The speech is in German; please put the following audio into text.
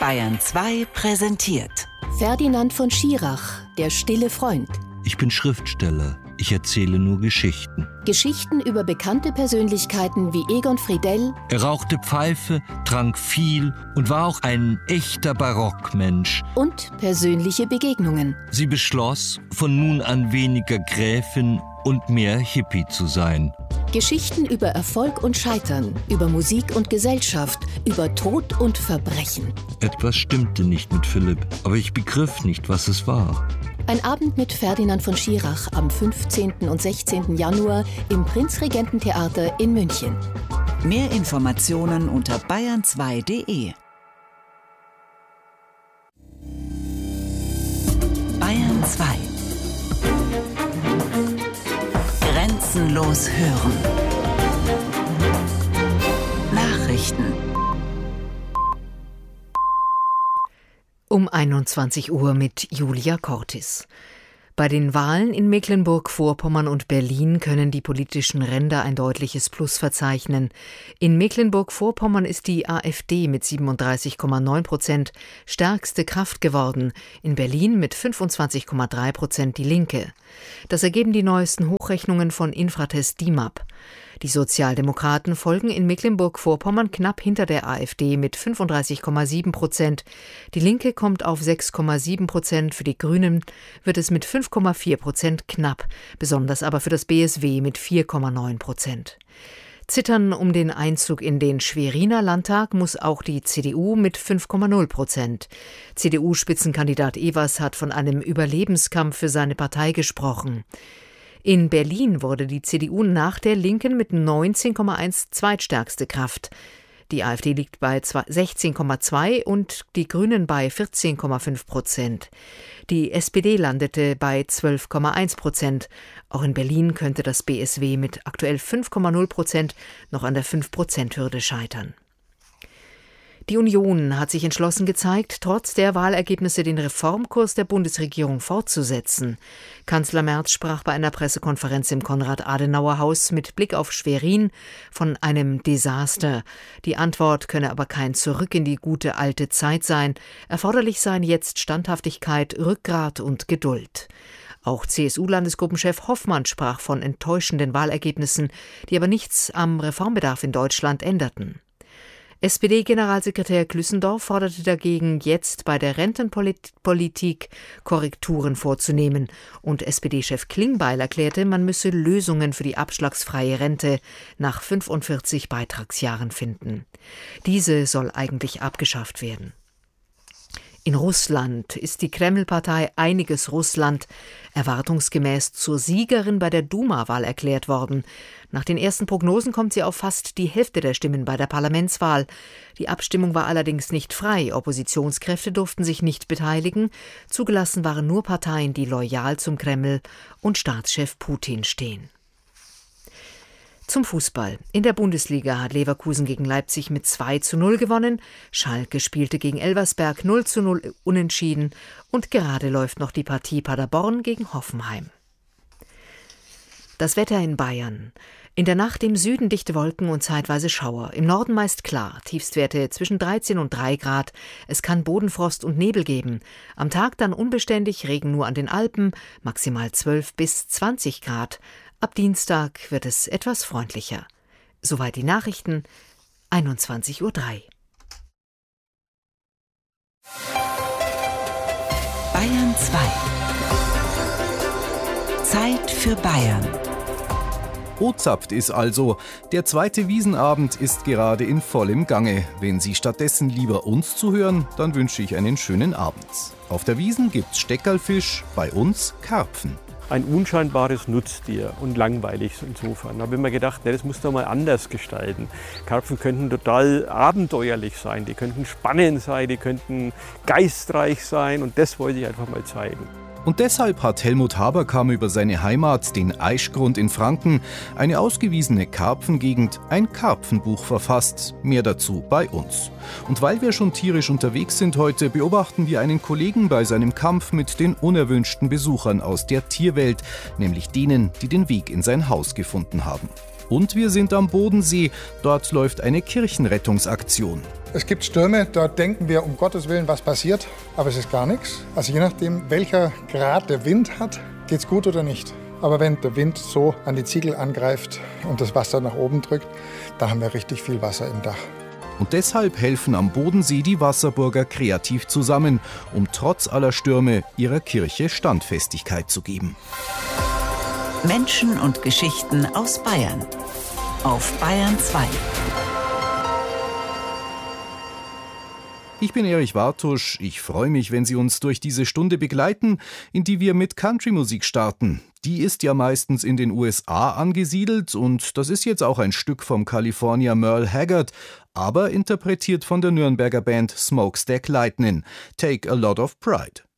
Bayern 2 präsentiert Ferdinand von Schirach, der stille Freund. Ich bin Schriftsteller. Ich erzähle nur Geschichten. Geschichten über bekannte Persönlichkeiten wie Egon Friedell. Er rauchte Pfeife, trank viel und war auch ein echter Barockmensch. Und persönliche Begegnungen. Sie beschloss, von nun an weniger Gräfin und mehr Hippie zu sein. Geschichten über Erfolg und Scheitern, über Musik und Gesellschaft, über Tod und Verbrechen. Etwas stimmte nicht mit Philipp, aber ich begriff nicht, was es war. Ein Abend mit Ferdinand von Schirach am 15. und 16. Januar im Prinzregententheater in München. Mehr Informationen unter bayern2.de. Bayern 2. Grenzenlos hören. Nachrichten. Um 21 Uhr mit Julia Cortis. Bei den Wahlen in Mecklenburg-Vorpommern und Berlin können die politischen Ränder ein deutliches Plus verzeichnen. In Mecklenburg-Vorpommern ist die AfD mit 37,9% stärkste Kraft geworden, in Berlin mit 25,3% die Linke. Das ergeben die neuesten Hochrechnungen von Infratest DIMAP. Die Sozialdemokraten folgen in Mecklenburg-Vorpommern knapp hinter der AfD mit 35,7%. Die Linke kommt auf 6,7%. Für die Grünen wird es mit 5,4% knapp, besonders aber für das BSW mit 4,9%. Zittern um den Einzug in den Schweriner Landtag muss auch die CDU mit 5,0%. CDU-Spitzenkandidat Evers hat von einem Überlebenskampf für seine Partei gesprochen. In Berlin wurde die CDU nach der Linken mit 19,1 zweitstärkste Kraft. Die AfD liegt bei 16,2 und die Grünen bei 14,5%. Die SPD landete bei 12,1%. Auch in Berlin könnte das BSW mit aktuell 5,0% noch an der 5%-Hürde scheitern. Die Union hat sich entschlossen gezeigt, trotz der Wahlergebnisse den Reformkurs der Bundesregierung fortzusetzen. Kanzler Merz sprach bei einer Pressekonferenz im Konrad-Adenauer-Haus mit Blick auf Schwerin von einem Desaster. Die Antwort könne aber kein Zurück in die gute alte Zeit sein. Erforderlich seien jetzt Standhaftigkeit, Rückgrat und Geduld. Auch CSU-Landesgruppenchef Hoffmann sprach von enttäuschenden Wahlergebnissen, die aber nichts am Reformbedarf in Deutschland änderten. SPD-Generalsekretär Glüssendorf forderte dagegen, jetzt bei der Rentenpolitik Korrekturen vorzunehmen. Und SPD-Chef Klingbeil erklärte, man müsse Lösungen für die abschlagsfreie Rente nach 45 Beitragsjahren finden. Diese soll eigentlich abgeschafft werden. In Russland ist die Kreml-Partei Einiges Russland erwartungsgemäß zur Siegerin bei der Duma-Wahl erklärt worden. Nach den ersten Prognosen kommt sie auf fast die Hälfte der Stimmen bei der Parlamentswahl. Die Abstimmung war allerdings nicht frei. Oppositionskräfte durften sich nicht beteiligen. Zugelassen waren nur Parteien, die loyal zum Kreml und Staatschef Putin stehen. Zum Fußball. In der Bundesliga hat Leverkusen gegen Leipzig mit 2:0 gewonnen. Schalke spielte gegen Elversberg 0:0 unentschieden. Und gerade läuft noch die Partie Paderborn gegen Hoffenheim. Das Wetter in Bayern. In der Nacht im Süden dichte Wolken und zeitweise Schauer. Im Norden meist klar. Tiefstwerte zwischen 13 und 3 Grad. Es kann Bodenfrost und Nebel geben. Am Tag dann unbeständig, Regen nur an den Alpen. Maximal 12 bis 20 Grad. Ab Dienstag wird es etwas freundlicher. Soweit die Nachrichten, 21:03 Uhr. Bayern 2. Zeit für Bayern. O-zapft ist also. Der zweite Wiesenabend ist gerade in vollem Gange. Wenn Sie stattdessen lieber uns zuhören, dann wünsche ich einen schönen Abend. Auf der Wiesn gibt's Steckerlfisch, bei uns Karpfen. Ein unscheinbares Nutztier und langweilig insofern. Da habe ich mir gedacht, das muss doch mal anders gestalten. Karpfen könnten total abenteuerlich sein, die könnten spannend sein, die könnten geistreich sein und das wollte ich einfach mal zeigen. Und deshalb hat Helmut Haberkamp über seine Heimat, den Aischgrund in Franken, eine ausgewiesene Karpfengegend, ein Karpfenbuch verfasst. Mehr dazu bei uns. Und weil wir schon tierisch unterwegs sind heute, beobachten wir einen Kollegen bei seinem Kampf mit den unerwünschten Besuchern aus der Tierwelt, nämlich denen, die den Weg in sein Haus gefunden haben. Und wir sind am Bodensee. Dort läuft eine Kirchenrettungsaktion. Es gibt Stürme, da denken wir, um Gottes Willen, was passiert, aber es ist gar nichts. Also je nachdem, welcher Grad der Wind hat, geht's gut oder nicht. Aber wenn der Wind so an die Ziegel angreift und das Wasser nach oben drückt, da haben wir richtig viel Wasser im Dach. Und deshalb helfen am Bodensee die Wasserburger kreativ zusammen, um trotz aller Stürme ihrer Kirche Standfestigkeit zu geben. Menschen und Geschichten aus Bayern. Auf Bayern 2. Ich bin Erich Wartusch. Ich freue mich, wenn Sie uns durch diese Stunde begleiten, in die wir mit Country-Musik starten. Die ist ja meistens in den USA angesiedelt und das ist jetzt auch ein Stück vom Kalifornier Merle Haggard, aber interpretiert von der Nürnberger Band Smokestack Lightning. Take a Lot of Pride.